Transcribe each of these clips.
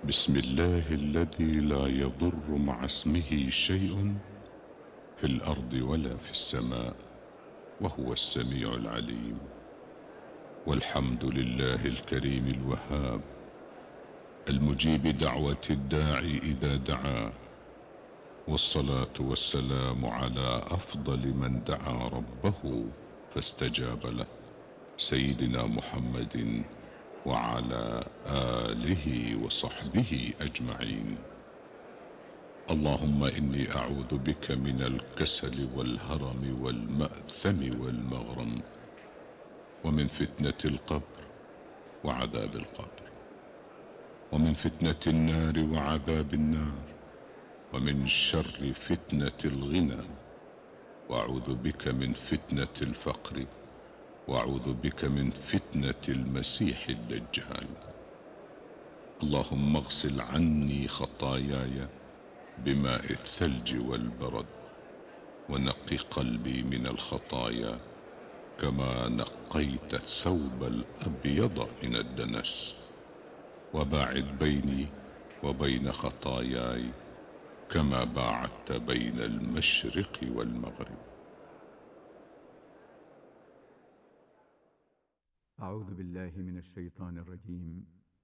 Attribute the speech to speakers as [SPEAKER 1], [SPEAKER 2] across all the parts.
[SPEAKER 1] بسم الله الذي لا يضر مع اسمه شيء في الأرض ولا في السماء وهو السميع العليم. والحمد لله الكريم الوهاب المجيب دعوة الداعي إذا دعا، والصلاة والسلام على أفضل من دعا ربه فاستجاب له، سيدنا محمد وعلى آله وصحبه أجمعين. اللهم إني أعوذ بك من الكسل والهرم والمأثم والمغرم، ومن فتنة القبر وعذاب القبر، ومن فتنة النار وعذاب النار، ومن شر فتنة الغنى، وأعوذ بك من فتنة الفقر، وأعوذ بك من فتنة المسيح الدجال. اللهم اغسل عني خطاياي بماء الثلج والبرد، ونقي قلبي من الخطايا كما نقيت الثوب الأبيض من الدنس، وباعد بيني وبين خطاياي كما باعدت بين المشرق والمغرب.
[SPEAKER 2] أعوذ بالله من الشيطان الرجيم.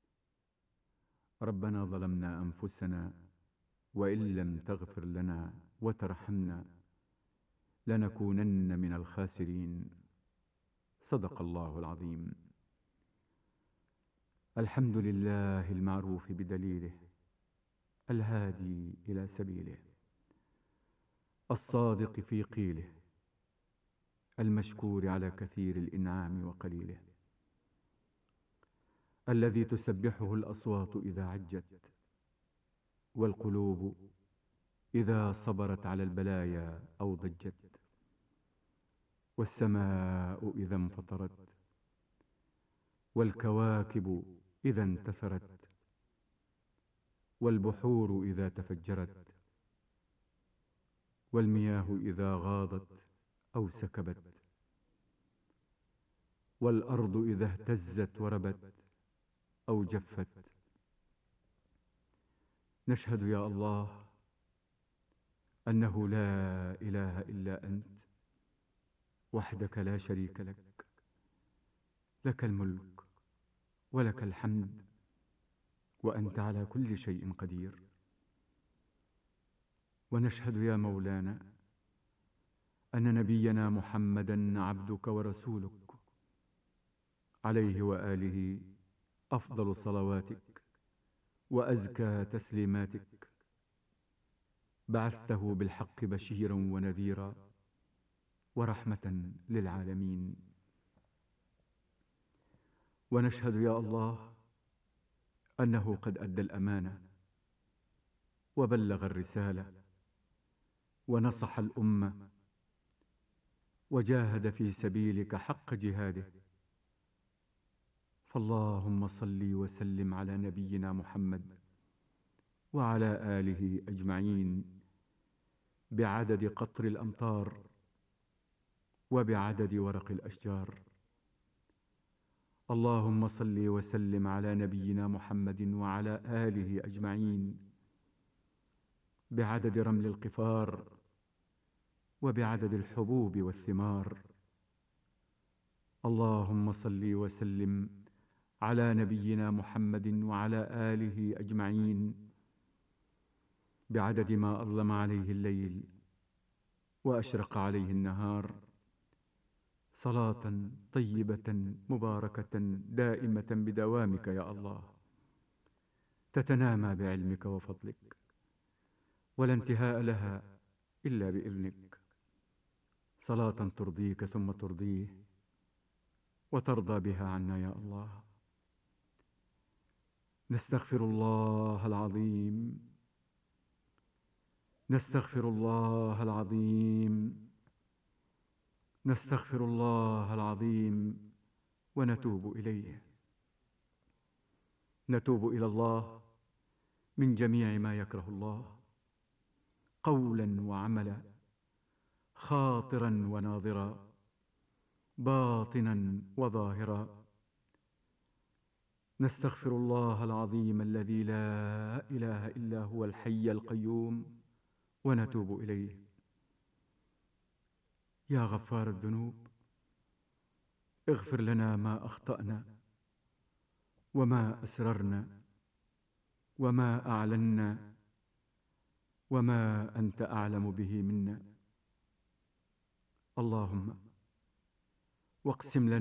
[SPEAKER 2] ربنا ظلمنا أنفسنا وإن لم تغفر لنا وترحمنا لنكونن من الخاسرين. صدق الله العظيم. الحمد لله المعروف بدليله، الهادي إلى سبيله، الصادق في قيله، المشكور على كثير الإنعام وقليله، الذي تسبحه الأصوات إذا عجت، والقلوب إذا صبرت على البلايا أو ضجت، والسماء إذا انفطرت، والكواكب إذا انتثرت، والبحور إذا تفجرت، والمياه إذا غاضت أو سكبت، والأرض إذا اهتزت وربت أو جفت. نشهد يا الله أنه لا إله إلا أنت وحدك لا شريك لك، لك الملك ولك الحمد وأنت على كل شيء قدير. ونشهد يا مولانا أن نبينا محمدا عبدك ورسولك، عليه وآله أفضل صلواتك وأزكى تسليماتك، بعثته بالحق بشيرا ونذيرا ورحمة للعالمين. ونشهد يا الله أنه قد أدى الأمانة وبلغ الرسالة ونصح الأمة وجاهد في سبيلك حق جهاده. فاللهم صل وسلم على نبينا محمد وعلى آله أجمعين بعدد قطر الأمطار وبعدد ورق الأشجار. اللهم صل وسلم على نبينا محمد وعلى آله أجمعين بعدد رمل القفار وبعدد الحبوب والثمار. اللهم صل وسلم على نبينا محمد وعلى آله أجمعين بعدد ما أظلم عليه الليل وأشرق عليه النهار، صلاة طيبة مباركة دائمة بدوامك يا الله، تتنامى بعلمك وفضلك ولا انتهاء لها إلا بإذنك. صلاة ترضيك ثم ترضيه وترضى بها عنا يا الله. نستغفر الله العظيم، نستغفر الله العظيم، نستغفر الله العظيم ونتوب إليه. نتوب إلى الله من جميع ما يكره الله، قولا وعملا، خاطرا وناظرا، باطنا وظاهرا. نستغفر الله العظيم الذي لا إله إلا هو الحي القيوم ونتوب إليه. يا غفار الذنوب، اغفر لنا ما أخطأنا وما أسررنا وما أعلنا وما أنت أعلم به منا. اللهم واقسم لنا